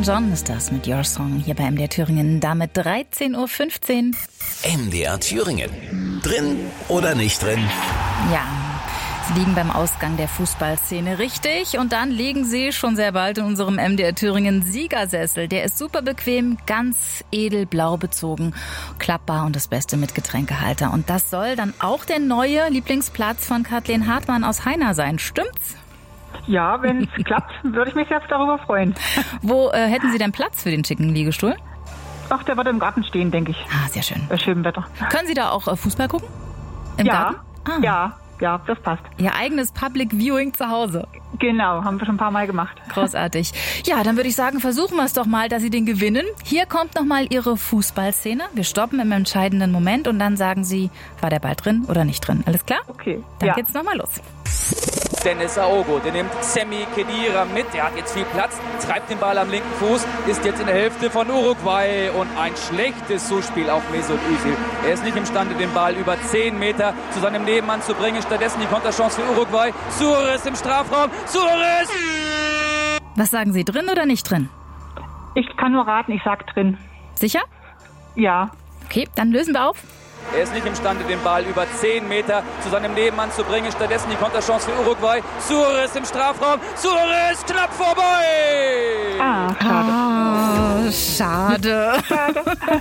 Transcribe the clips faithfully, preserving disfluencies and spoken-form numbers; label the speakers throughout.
Speaker 1: John ist das mit Your Song hier bei M D R Thüringen. Damit dreizehn Uhr fünfzehn.
Speaker 2: M D R Thüringen. Drin oder nicht drin?
Speaker 1: Ja, Sie liegen beim Ausgang der Fußballszene richtig. Und dann liegen Sie schon sehr bald in unserem M D R Thüringen Siegersessel. Der ist super bequem, ganz edel blau bezogen, klappbar und das Beste mit Getränkehalter. Und das soll dann auch der neue Lieblingsplatz von Kathleen Hartmann aus Heiner sein. Stimmt's?
Speaker 3: Ja, wenn es klappt, würde ich mich jetzt darüber freuen.
Speaker 1: Wo äh, hätten Sie denn Platz für den schicken Liegestuhl?
Speaker 3: Ach, der wird im Garten stehen, denke ich.
Speaker 1: Ah, sehr schön.
Speaker 3: Bei schönem Wetter.
Speaker 1: Können Sie da auch äh, Fußball gucken? Im
Speaker 3: ja,
Speaker 1: Garten? Ah.
Speaker 3: ja, ja, das passt.
Speaker 1: Ihr eigenes Public Viewing zu Hause.
Speaker 3: Genau, haben wir schon ein paar Mal gemacht.
Speaker 1: Großartig. Ja, dann würde ich sagen, versuchen wir es doch mal, dass Sie den gewinnen. Hier kommt nochmal Ihre Fußballszene. Wir stoppen im entscheidenden Moment und dann sagen Sie, war der Ball drin oder nicht drin. Alles klar?
Speaker 3: Okay.
Speaker 1: Dann
Speaker 3: ja.
Speaker 1: geht's nochmal los.
Speaker 4: Dennis Aogo, der nimmt Sammy Khedira mit, der hat jetzt viel Platz, treibt den Ball am linken Fuß, ist jetzt in der Hälfte von Uruguay und ein schlechtes Zuspiel auf Mesut Özil. Er ist nicht imstande, den Ball über zehn Meter zu seinem Nebenmann zu bringen, stattdessen die Konterchance für Uruguay. Suarez im Strafraum, Suarez!
Speaker 1: Was sagen Sie, drin oder nicht drin?
Speaker 3: Ich kann nur raten, ich sag drin.
Speaker 1: Sicher?
Speaker 3: Ja.
Speaker 1: Okay, dann lösen wir auf.
Speaker 4: Er ist nicht imstande, den Ball über zehn Meter zu seinem Nebenmann zu bringen. Stattdessen die Konterchance für Uruguay. Suarez im Strafraum. Suarez knapp vorbei.
Speaker 3: Ah, schade.
Speaker 1: Ah, schade.
Speaker 3: Schade.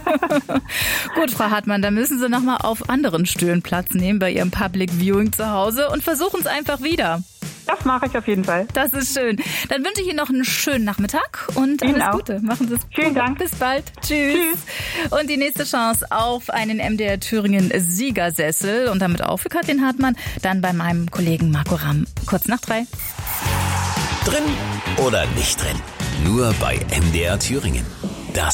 Speaker 1: Gut, Frau Hartmann, dann müssen Sie nochmal auf anderen Stühlen Platz nehmen bei Ihrem Public Viewing zu Hause und versuchen es einfach wieder.
Speaker 3: Das mache ich auf jeden Fall.
Speaker 1: Das ist schön. Dann wünsche ich Ihnen noch einen schönen Nachmittag und alles
Speaker 3: Ihnen auch.
Speaker 1: Gute. Machen Sie es gut.
Speaker 3: Vielen Dank.
Speaker 1: Bis bald. Tschüss.
Speaker 3: Tschüss.
Speaker 1: Und die nächste Chance auf einen M D R Thüringen Siegersessel und damit auch für Kathleen Hartmann, dann bei meinem Kollegen Marco Ramm. Kurz nach drei.
Speaker 2: Drin oder nicht drin? Nur bei M D R Thüringen.